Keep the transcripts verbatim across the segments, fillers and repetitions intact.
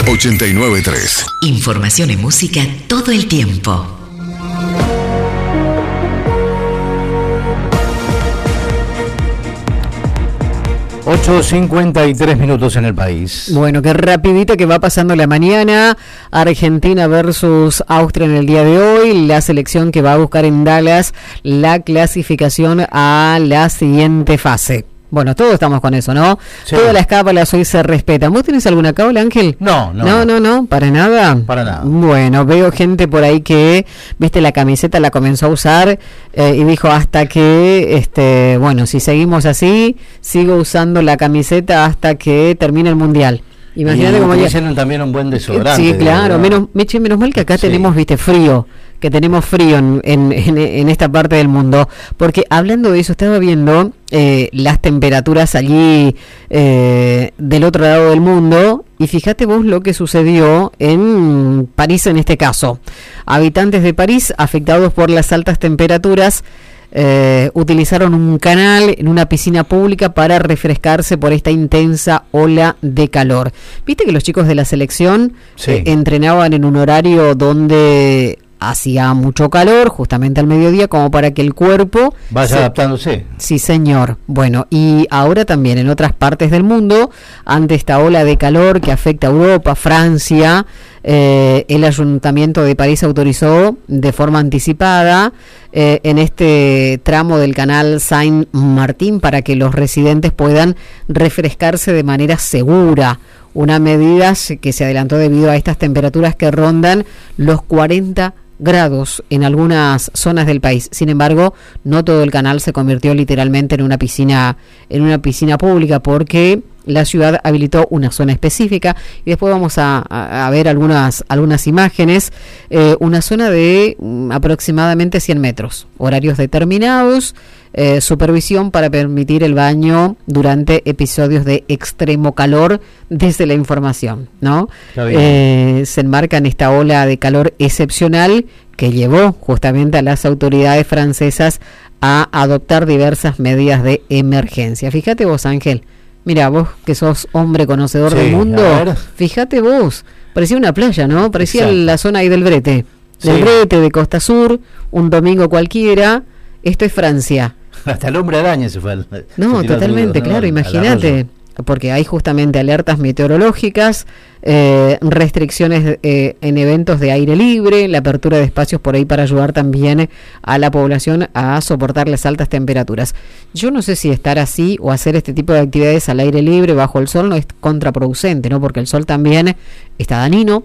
ochenta y nueve punto tres. Información y música todo el tiempo. ocho cincuenta y tres minutos en el país. Bueno, qué rapidito que va pasando la mañana. Argentina versus Austria en el día de hoy. La selección que va a buscar en Dallas la clasificación a la siguiente fase. Bueno, todos estamos con eso, ¿no? Sí. Todas las cábalas hoy se respetan. ¿Vos tenés alguna cábala, Ángel? No, no. No, no, no, para nada. Para nada. Bueno, veo gente por ahí que, viste, la camiseta la comenzó a usar eh, y dijo hasta que, este, bueno, si seguimos así, sigo usando la camiseta hasta que termine el Mundial. Imagínate cómo ya también un buen desodorante. Sí, claro, menos, menos mal que acá sí. tenemos, viste, frío. que tenemos frío en, en, en esta parte del mundo, porque hablando de eso, estaba viendo eh, las temperaturas allí eh, del otro lado del mundo, y fíjate vos lo que sucedió en París en este caso. Habitantes de París afectados por las altas temperaturas Eh, utilizaron un canal en una piscina pública para refrescarse por esta intensa ola de calor. Viste que los chicos de la selección sí. eh, entrenaban en un horario donde hacía mucho calor, justamente al mediodía, como para que el cuerpo vaya se... adaptándose. Sí, señor. Bueno, y ahora también en otras partes del mundo, ante esta ola de calor que afecta a Europa, Francia, eh, el Ayuntamiento de París autorizó de forma anticipada eh, en este tramo del canal Saint-Martin para que los residentes puedan refrescarse de manera segura. Una medida que se adelantó debido a estas temperaturas que rondan los cuarenta grados en algunas zonas del país. Sin embargo, no todo el canal se convirtió literalmente en una piscina, en una piscina pública, porque la ciudad habilitó una zona específica, y después vamos a, a, a ver algunas algunas imágenes. Eh, una zona de um, aproximadamente cien metros, horarios determinados, eh, supervisión para permitir el baño durante episodios de extremo calor desde la información, ¿no? Eh, se enmarca en esta ola de calor excepcional que llevó justamente a las autoridades francesas a adoptar diversas medidas de emergencia. Fíjate vos, Ángel. Mira, vos que sos hombre conocedor sí, del mundo, fíjate vos, parecía una playa, ¿no? Parecía Exacto. la zona ahí del Brete, del sí. Brete, de Costa Sur, un domingo cualquiera. Esto es Francia. Hasta el hombre araña se fue. Al, no, se totalmente, río, claro, ¿no? Imagínate, porque hay justamente alertas meteorológicas, eh, restricciones eh, en eventos de aire libre, la apertura de espacios por ahí para ayudar también a la población a soportar las altas temperaturas. Yo no sé si estar así o hacer este tipo de actividades al aire libre bajo el sol no es contraproducente, ¿no? Porque el sol también está dañino,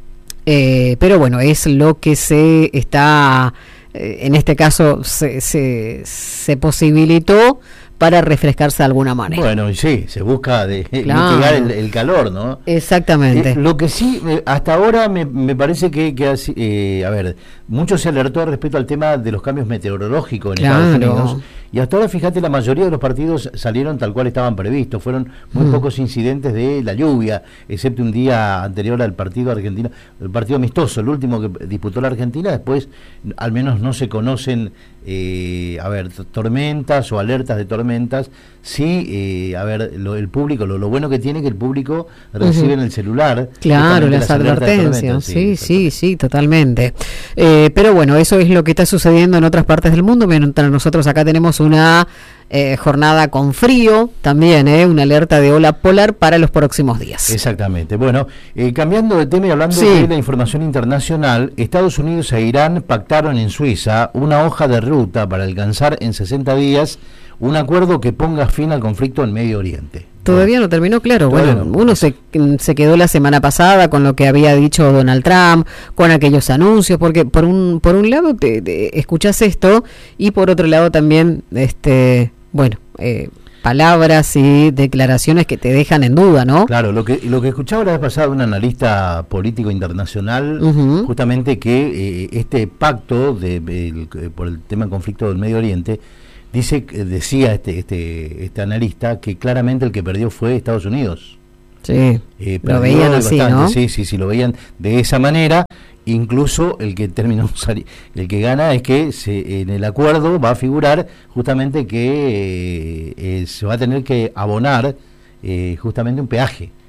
eh, pero bueno, es lo que se está, eh, en este caso se, se, se posibilitó para refrescarse de alguna manera. Bueno, sí, se busca de claro. mitigar el, el calor, ¿no? Exactamente. Eh, lo que sí, eh, hasta ahora me, me parece que, que eh, a ver, mucho se alertó respecto al tema de los cambios meteorológicos en claro. Estados Unidos. Y hasta ahora, fíjate, la mayoría de los partidos salieron tal cual estaban previstos. Fueron muy mm. pocos incidentes de la lluvia, excepto un día anterior al partido argentino, el partido amistoso, el último que disputó la Argentina. Después, al menos no se conocen, eh, a ver, tormentas o alertas de tormentas. Sí, eh, a ver, lo, el público, lo, lo bueno que tiene que el público recibe uh-huh. en el celular. Claro, las, las advertencias. Sí, sí, sí, sí, totalmente. Eh, pero bueno, eso es lo que está sucediendo en otras partes del mundo. Mientras nosotros acá tenemos una eh, jornada con frío, también eh, una alerta de ola polar para los próximos días. Exactamente. Bueno, eh, cambiando de tema y hablando sí. de la información internacional, Estados Unidos e Irán pactaron en Suiza una hoja de ruta para alcanzar en sesenta días un acuerdo que ponga fin al conflicto en Medio Oriente. Todavía no terminó, claro. Todavía bueno, no. uno se, se quedó la semana pasada con lo que había dicho Donald Trump, con aquellos anuncios, porque por un por un lado te, te escuchás esto y por otro lado también, este, bueno, eh, palabras y declaraciones que te dejan en duda, ¿no? Claro, lo que lo que escuchaba la vez pasada de un analista político internacional, uh-huh. justamente que eh, este pacto de, de, de, por el tema del conflicto del Medio Oriente, dice, decía este este este analista que claramente el que perdió fue Estados Unidos. Sí, eh, lo veían así, bastante, ¿no? Sí, sí, sí, lo veían de esa manera. Incluso el que terminó, el que gana es que se, en el acuerdo va a figurar justamente que eh, eh, se va a tener que abonar eh, justamente un peaje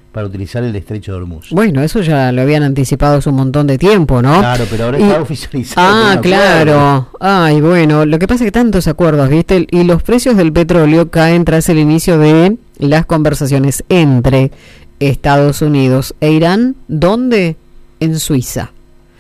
para utilizar el estrecho de Hormuz. Bueno, eso ya lo habían anticipado hace un montón de tiempo, ¿no? Claro, pero ahora y, está oficializado. Ah, claro. Ay, bueno, lo que pasa es que tantos acuerdos, ¿viste? Y los precios del petróleo caen tras el inicio de las conversaciones entre Estados Unidos e Irán. ¿Dónde? En Suiza.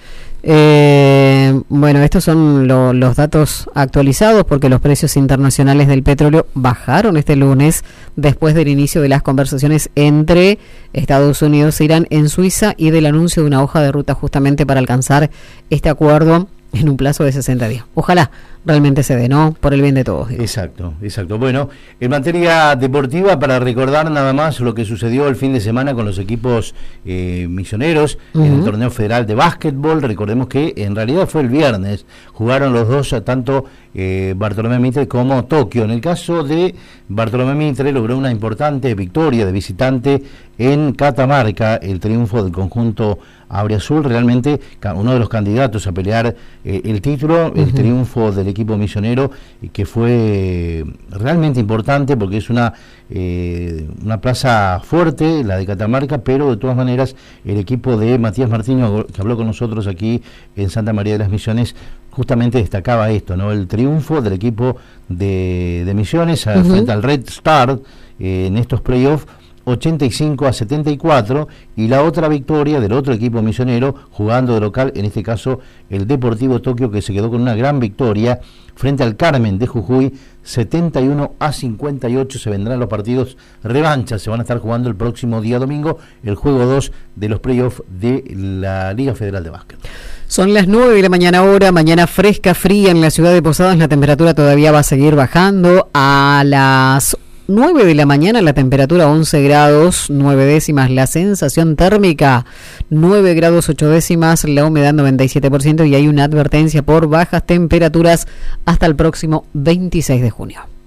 Eh, bueno, estos son lo, los datos actualizados porque los precios internacionales del petróleo bajaron este lunes después del inicio de las conversaciones entre Estados Unidos e Irán en Suiza y del anuncio de una hoja de ruta justamente para alcanzar este acuerdo en un plazo de sesenta días. Ojalá realmente se dé, ¿no? Por el bien de todos. Digo. Exacto, exacto. Bueno, en materia deportiva, para recordar nada más lo que sucedió el fin de semana con los equipos eh, misioneros uh-huh. en el torneo federal de básquetbol. Recordemos que en realidad fue el viernes. Jugaron los dos, tanto eh, Bartolomé Mitre como Tokio. En el caso de Bartolomé Mitre, logró una importante victoria de visitante en Catamarca, el triunfo del conjunto Auriazul, realmente uno de los candidatos a pelear eh, el título, uh-huh. el triunfo del equipo misionero, que fue realmente importante porque es una eh, una plaza fuerte, la de Catamarca, pero de todas maneras el equipo de Matías Martínez, que habló con nosotros aquí en Santa María de las Misiones, justamente destacaba esto, ¿no? El triunfo del equipo de, de Misiones uh-huh. frente al Red Star eh, en estos playoffs, ochenta y cinco a setenta y cuatro, y la otra victoria del otro equipo misionero jugando de local, en este caso el Deportivo Tokio, que se quedó con una gran victoria frente al Carmen de Jujuy, setenta y uno a cincuenta y ocho. Se vendrán los partidos revancha, se van a estar jugando el próximo día domingo, el juego dos de los playoffs de la Liga Federal de Básquet. Son las nueve de la mañana hora, mañana fresca, fría en la ciudad de Posadas, la temperatura todavía va a seguir bajando. A las nueve de la mañana la temperatura once grados, nueve décimas, la sensación térmica nueve grados ocho décimas, la humedad noventa y siete por ciento y hay una advertencia por bajas temperaturas hasta el próximo veintiséis de junio.